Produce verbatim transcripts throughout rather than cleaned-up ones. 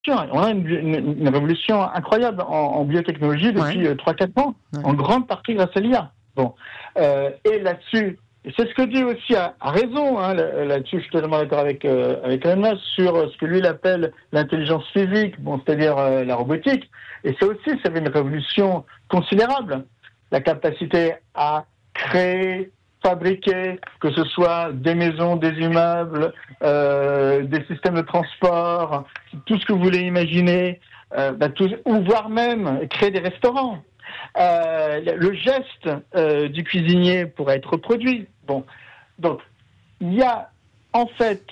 On a une, une, une révolution incroyable en, en biotechnologie depuis ouais. trois à quatre ans, ouais. en grande partie grâce à l'I A. Bon. Euh, et là-dessus, c'est ce que dit aussi à, à raison, hein, là-dessus je suis totalement d'accord avec, euh, avec Elon Musk, sur ce que lui il appelle l'intelligence physique, bon, c'est-à-dire euh, la robotique. Et ça aussi, ça fait une révolution considérable. La capacité à créer, fabriquer, que ce soit des maisons, des immeubles, euh, des systèmes de transport, tout ce que vous voulez imaginer, euh, bah, tout, ou voire même créer des restaurants. Euh, le geste euh, du cuisinier pourrait être reproduit. Bon, donc il y a en fait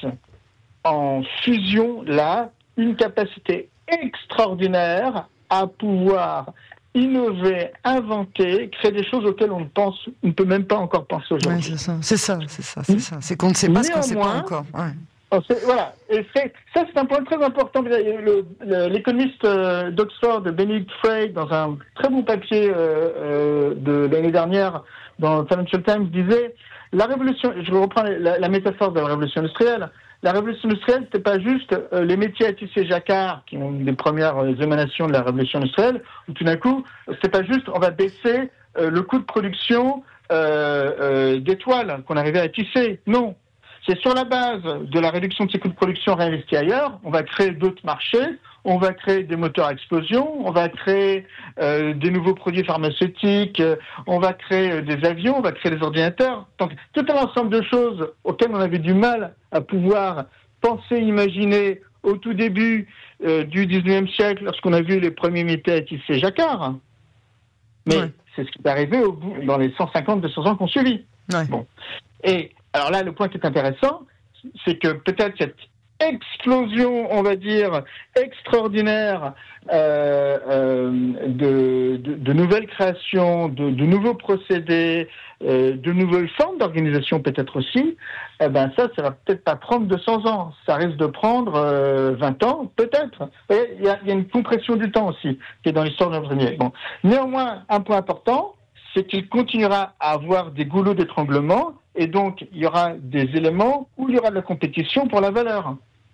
en fusion là une capacité extraordinaire à pouvoir innover, inventer, créer des choses auxquelles on ne pense, on ne peut même pas encore penser aujourd'hui. Ouais, c'est ça, c'est ça, c'est ça, c'est ça. C'est qu'on ne sait pas ce qu'on ne sait pas encore. Ouais. C'est, voilà, et c'est, ça c'est un point très important. Le, le, l'économiste euh, d'Oxford, Benedict Frey, dans un très bon papier euh, euh, de l'année dernière dans Financial Times, disait la révolution. Je reprends la, la métaphore de la révolution industrielle. La révolution industrielle, c'était pas juste euh, les métiers à tisser jacquard qui ont les premières euh, émanations de la révolution industrielle, où tout d'un coup, c'était pas juste on va baisser euh, le coût de production euh, euh, des toiles qu'on arrivait à tisser. Non. C'est sur la base de la réduction de ces coûts de production réinvestis ailleurs, on va créer d'autres marchés, on va créer des moteurs à explosion, on va créer euh, des nouveaux produits pharmaceutiques, euh, on va créer euh, des avions, on va créer des ordinateurs. Donc, tout un ensemble de choses auxquelles on avait du mal à pouvoir penser, imaginer au tout début euh, du dix-neuvième siècle, lorsqu'on a vu les premiers métiers à tisser jacquard. Mais ouais. c'est ce qui est arrivé au bout, dans les cent cinquante à deux cents ans qu'on suivit. Ouais. Bon. Et alors là, le point qui est intéressant, c'est que peut-être cette explosion, on va dire, extraordinaire euh, euh, de, de, de nouvelles créations, de, de nouveaux procédés, euh, de nouvelles formes d'organisation peut-être aussi, eh ben ça, ça va peut-être pas prendre deux cents ans. Ça risque de prendre euh, vingt ans, peut-être. Il y a, y a une compression du temps aussi, qui est dans l'histoire de l'ingénierie. Bon. Néanmoins, un point important, c'est qu'il continuera à avoir des goulots d'étranglement, et donc il y aura des éléments où il y aura de la compétition pour la valeur.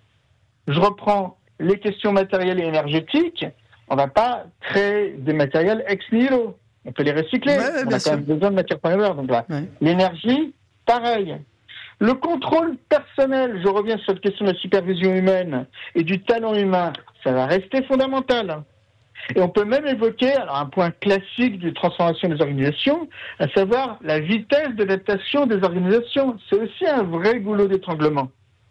Je reprends les questions matérielles et énergétiques. On ne va pas créer des matériels ex nihilo. On peut les recycler. Ouais, on a quand même besoin de matières premières. Donc là, ouais. L'énergie, pareil. Le contrôle personnel, je reviens sur cette question de la supervision humaine et du talent humain, ça va rester fondamental. Et on peut même évoquer alors, un point classique de transformation des organisations, à savoir la vitesse d'adaptation des organisations. C'est aussi un vrai goulot d'étranglement.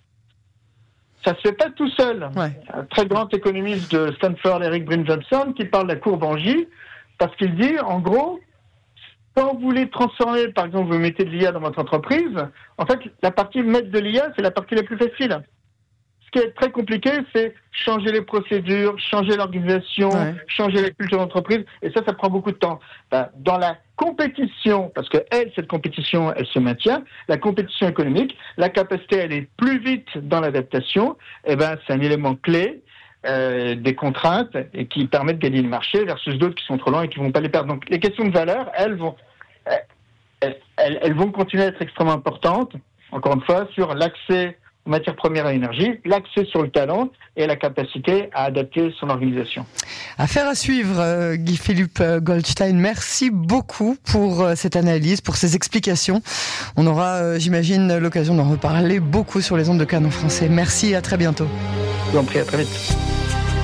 Ça ne se fait pas tout seul. Ouais. Un très grand économiste de Stanford, Eric Bryn Johnson, qui parle de la courbe en J, parce qu'il dit, en gros, quand vous voulez transformer, par exemple, vous mettez de l'I A dans votre entreprise, en fait, la partie mettre de l'I A, c'est la partie la plus facile. Ce qui est très compliqué, c'est changer les procédures, changer l'organisation, ouais. changer la culture d'entreprise, et ça, ça prend beaucoup de temps. Ben, dans la compétition, parce que elle, cette compétition, elle se maintient, la compétition économique, la capacité à aller plus vite dans l'adaptation, eh ben, c'est un élément clé euh, des contraintes et qui permettent de gagner le marché versus d'autres qui sont trop lents et qui ne vont pas les perdre. Donc, les questions de valeur, elles vont, elles, elles, elles vont continuer à être extrêmement importantes, encore une fois, sur l'accès matières premières et énergie, l'accès sur le talent et la capacité à adapter son organisation. Affaire à suivre, euh, Guy-Philippe Goldstein. Merci beaucoup pour euh, cette analyse, pour ces explications. On aura, euh, j'imagine, l'occasion d'en reparler beaucoup sur les ondes de Canon Français. Merci et à très bientôt. Je vous en prie, à très vite.